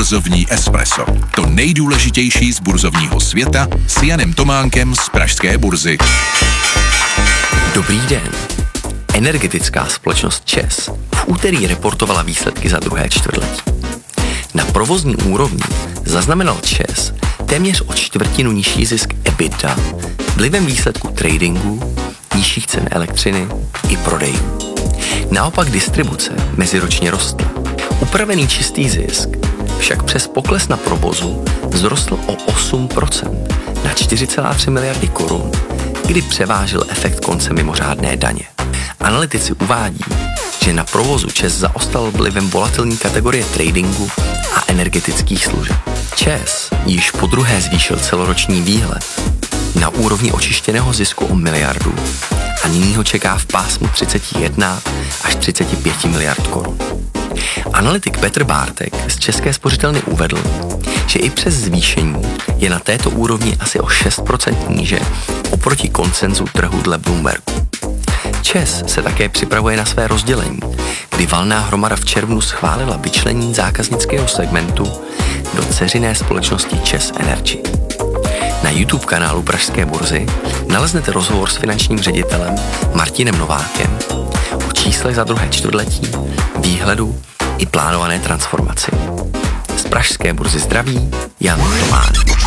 Burzovní espresso. To nejdůležitější z burzovního světa s Janem Tománkem z pražské burzy. Dobrý den. Energetická společnost ČEZ v úterý reportovala výsledky za druhé čtvrtletí. Na provozní úrovni zaznamenal ČEZ téměř o čtvrtinu nižší zisk EBITDA vlivem výsledku tradingu, nižších cen elektřiny i prodejů. Naopak distribuce meziročně rostla. Upravený čistý zisk však přes pokles na provozu vzrostl o 8% na 4,3 miliardy korun, kdy převážil efekt konce mimořádné daně. Analytici uvádí, že na provozu ČEZ zaostal vlivem volatilní kategorie tradingu a energetických služeb. ČEZ již podruhé zvýšil celoroční výhled na úrovni očištěného zisku o miliardu a nyní ho čeká v pásmu 31 až 35 miliard korun. Analytik Petr Bártek z České spořitelny uvedl, že i přes zvýšení je na této úrovni asi o 6% níže oproti konsenzu trhu dle Bloombergu. ČEZ se také připravuje na své rozdělení, kdy valná hromada v červnu schválila vyčlení zákaznického segmentu do dceřiné společnosti ČEZ Energy. Na YouTube kanálu Pražské burzy naleznete rozhovor s finančním ředitelem Martinem Novákem o číslech za druhé čtvrtletí, výhledu i plánované transformaci. Z Pražské burzy zdraví Jan Tománek.